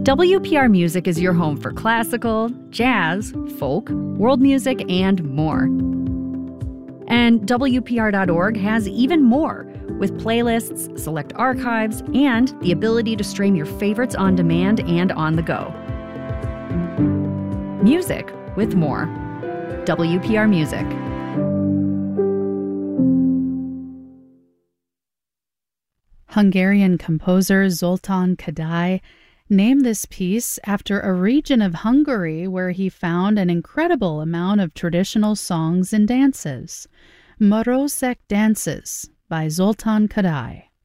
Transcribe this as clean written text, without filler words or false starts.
WPR Music is your home for classical, jazz, folk, world music, and more. And WPR.org has even more, with playlists, select archives, and the ability to stream your favorites on demand and on the go. Music with more. WPR Music. Hungarian composer Zoltán Kodály named this piece after a region of Hungary where he found an incredible amount of traditional songs and dances. Marosek Dances by Zoltán Kodály.